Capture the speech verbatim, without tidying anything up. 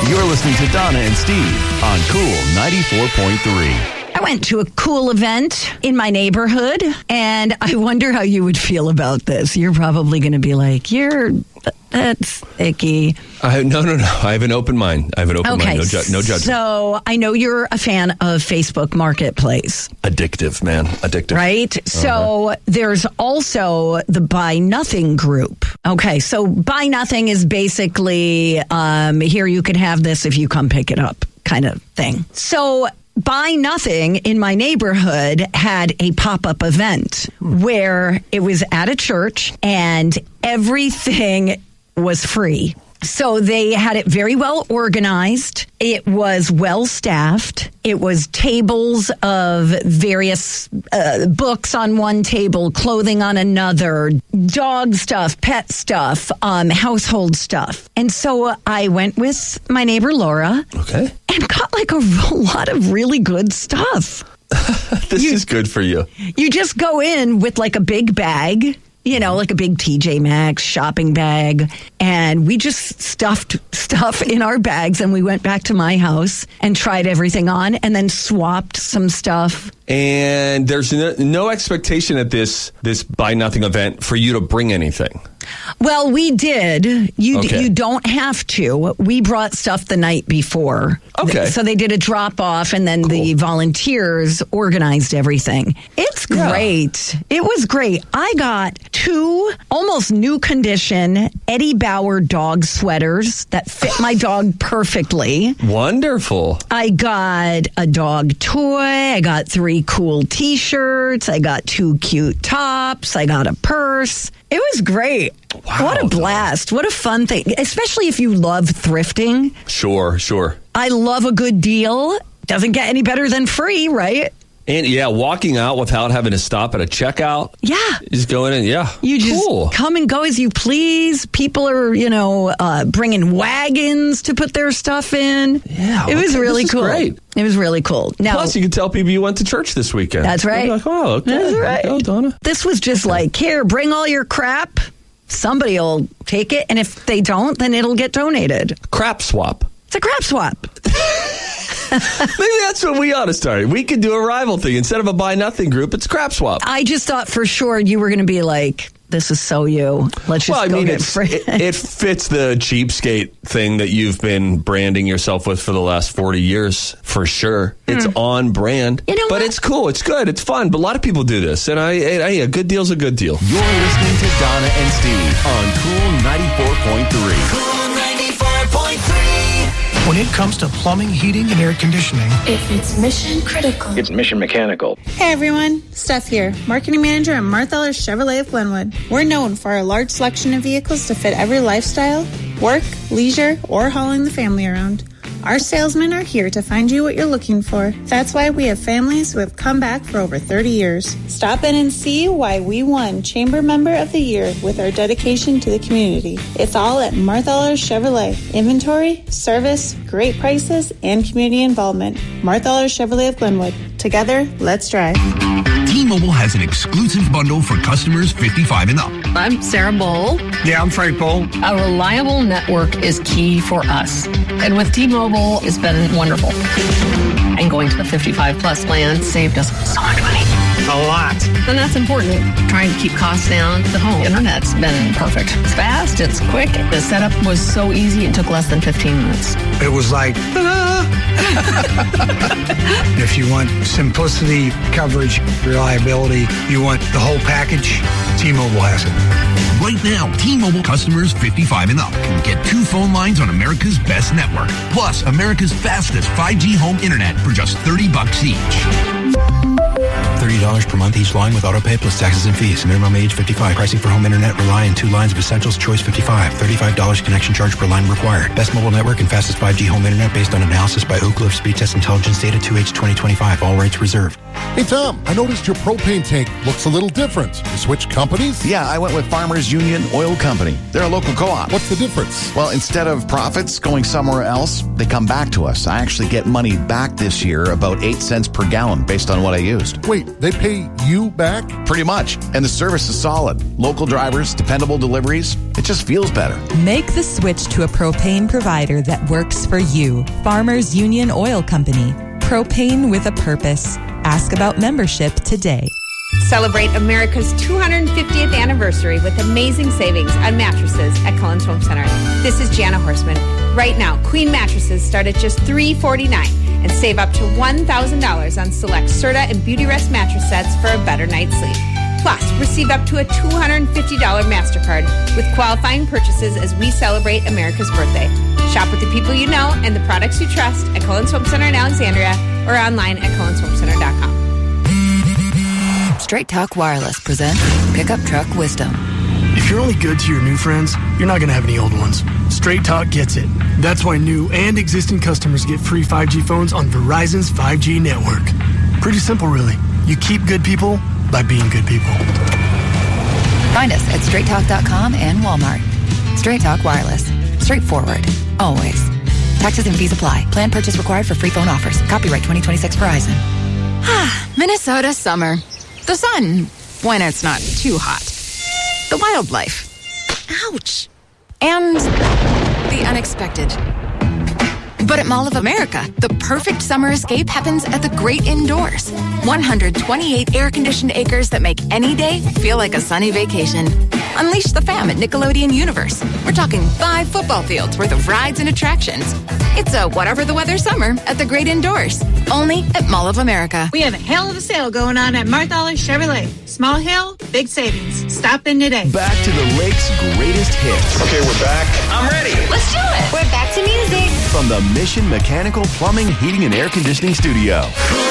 You're listening to Donna and Steve on Cool ninety-four point three. I went to a cool event in my neighborhood, and I wonder how you would feel about this. You're probably going to be like, you're, that's icky. I, no, no, no. I have an open mind. I have an open okay, mind. No, ju- no judgment. So I know you're a fan of Facebook Marketplace. Addictive, man. Addictive. Right? Uh-huh. So there's also the Buy Nothing group. Okay, so Buy Nothing is basically, um, here you can have this if you come pick it up kind of thing. So Buy Nothing in my neighborhood had a pop-up event where it was at a church and everything was free. So they had it very well organized. It was well staffed. It was tables of various uh, books on one table, clothing on another, dog stuff, pet stuff, um, household stuff. And so I went with my neighbor Laura. Okay. And got like a lot of really good stuff. This you, is good for you. You just go in with like a big bag. You know, like a big T J Maxx shopping bag. And we just stuffed stuff in our bags and we went back to my house and tried everything on and then swapped some stuff. And there's no, no expectation at this this Buy Nothing event for you to bring anything. Well, we did. You okay. d- you don't have to. We brought stuff the night before. Okay. So they did a drop off and then cool. the volunteers organized everything. It's great. Yeah. It was great. I got two almost new condition Eddie Bauer dog sweaters that fit my dog perfectly. Wonderful. I got a dog toy. I got three cool t-shirts. I got two cute tops. I got a purse. It was great. Wow. What a blast. What a fun thing. Especially if you love thrifting. Sure, sure. I love a good deal. Doesn't get any better than free, right? And yeah, walking out without having to stop at a checkout. Yeah. Just going in, yeah. You just cool. come and go as you please. People are, you know, uh, bringing wagons to put their stuff in. Yeah. It was okay, really this is cool. Great. It was really cool. Now, plus, you can tell people you went to church this weekend. That's right. You're like, oh, okay. That's right. Go, Donna. This was just like, here, bring all your crap. Somebody will take it. And if they don't, then it'll get donated. Crap swap. It's a crap swap. Maybe that's what we ought to start. We could do a rival thing. Instead of a Buy Nothing group, it's crap swap. I just thought for sure you were going to be like, this is so you. Let's just well, I go mean, get it's, free. it, it fits the cheapskate thing that you've been branding yourself with for the last forty years, for sure. It's mm. on brand. You know but what? It's cool. It's good. It's fun. But a lot of people do this. And I, I, a good deal's a good deal. You're listening to Donna and Steve on Cool ninety-four point three. Cool ninety-four point three. When it comes to plumbing, heating, and air conditioning, if it's mission critical, it's mission mechanical. Hey everyone, Steph here, marketing manager at Marthaler Chevrolet of Glenwood. We're known for our large selection of vehicles to fit every lifestyle, work, leisure, or hauling the family around. Our salesmen are here to find you what you're looking for. That's why we have families who have come back for over thirty years. Stop in and see why we won Chamber Member of the Year with our dedication to the community. It's all at Marthaler Chevrolet. Inventory, service, great prices, and community involvement. Marthaler Chevrolet of Glenwood. Together, let's drive. T-Mobile has an exclusive bundle for customers fifty-five and up. I'm Sarah Bowl. Yeah, I'm Frank Bowl. A reliable network is key for us. And with T-Mobile, it's been wonderful. And going to the fifty-five plus plan saved us so much money. A lot. And that's important. Trying to keep costs down. The home internet's been perfect. It's fast. It's quick. The setup was so easy. It took less than fifteen minutes. It was like, ta-da! If you want simplicity, coverage, reliability, you want the whole package, T-Mobile has it. Right now, T-Mobile customers fifty-five and up can get two phone lines on America's best network, plus America's fastest five G home internet for just thirty bucks each. thirty dollars per month each line with autopay plus taxes and fees. Minimum age fifty-five. Pricing for home internet rely on two lines of Essentials Choice fifty-five. thirty-five dollars connection charge per line required. Best mobile network and fastest five G home internet based on analysis by Oak Cliff Speed Test Intelligence data two H twenty twenty-five. All rights reserved. Hey, Tom, I noticed your propane tank looks a little different. You switched companies? Yeah, I went with Farmers Union Oil Company. They're a local co-op. What's the difference? Well, instead of profits going somewhere else, they come back to us. I actually get money back this year, about eight cents per gallon based on what I used. Wait, they pay you back? Pretty much. And the service is solid. Local drivers, dependable deliveries. It just feels better. Make the switch to a propane provider that works for you. Farmers Union Oil Company. Propane with a purpose. Ask about membership today. Celebrate America's two hundred fiftieth anniversary with amazing savings on mattresses at Cullen's Home Center. This is Jana Horseman. Right now, Queen mattresses start at just three hundred forty-nine dollars and save up to one thousand dollars on select Serta and Beauty Rest mattress sets for a better night's sleep. Plus, receive up to a two hundred fifty dollars MasterCard with qualifying purchases as we celebrate America's birthday. Shop with the people you know and the products you trust at Cullen's Home Center in Alexandria or online at cullens home center dot com. Straight Talk Wireless presents Pickup Truck Wisdom. If you're only good to your new friends, you're not going to have any old ones. Straight Talk gets it. That's why new and existing customers get free five G phones on Verizon's five G network. Pretty simple, really. You keep good people by being good people. Find us at straight talk dot com and Walmart. Straight Talk Wireless. Straightforward. Always. Taxes and fees apply. Plan purchase required for free phone offers. Copyright twenty twenty-six Verizon. Ah, Minnesota summer. The sun, when it's not too hot. The wildlife. Ouch. And the unexpected. But at Mall of America, the perfect summer escape happens at the great indoors. one hundred twenty-eight air-conditioned acres that make any day feel like a sunny vacation. Unleash the fam at Nickelodeon Universe. We're talking five football fields worth of rides and attractions. It's a whatever the weather summer at the great indoors. Only at Mall of America. We have a hell of a sale going on at Marthaler Chevrolet. Small hill, big savings. Stop in today. Back to the Lake's greatest hits. Okay, we're back. I'm ready. Let's do it. We're back to music. From the Mission Mechanical Plumbing, Heating, and Air Conditioning Studio.